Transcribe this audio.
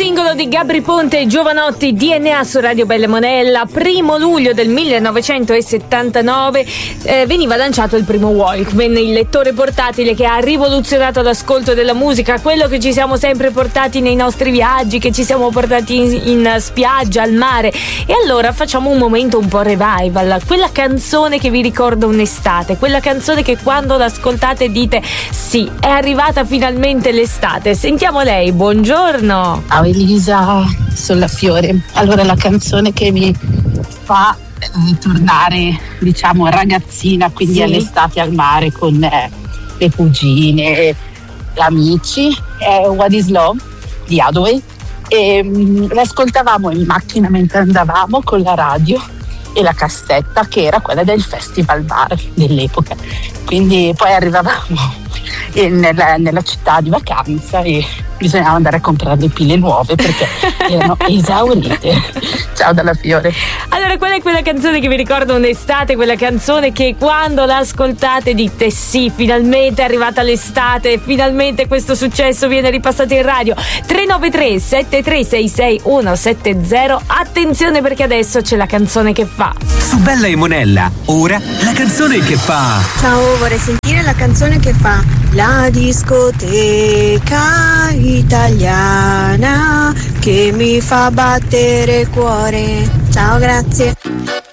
singolo di Gabry Ponte e Giovanotti, DNA su Radio Bella Monella. 1 luglio del 1979 veniva lanciato il primo Walkman, il lettore portatile che ha rivoluzionato l'ascolto della musica, quello che ci siamo sempre portati nei nostri viaggi, che ci siamo portati in spiaggia, al mare. E allora facciamo un momento un po' revival, quella canzone che vi ricorda un'estate, quella canzone che quando l'ascoltate dite sì, è arrivata finalmente l'estate. Sentiamo lei, buongiorno. Ciao Elisa, sono la Fiore. Allora, la canzone che mi fa tornare, diciamo, ragazzina, quindi sì, all'estate al mare con le cugine, amici, è What is Love di Hathaway, e l'ascoltavamo in macchina mentre andavamo con la radio e la cassetta, che era quella del Festival Bar dell'epoca. Quindi poi arrivavamo nella città di vacanza e bisognava andare a comprare le pile nuove perché erano esaurite. Ciao dalla Fiore. Allora, qual è quella canzone che vi ricorda un'estate, quella canzone che quando la ascoltate dite sì, finalmente è arrivata l'estate, finalmente questo successo viene ripassato in radio. 393 7366 170. Attenzione, perché adesso c'è la canzone che fa. Su Bella e Monella, ora la canzone che fa. Ciao, vorrei sentire la canzone che fa la discoteca italiana che mi fa battere cuore. Ciao, grazie.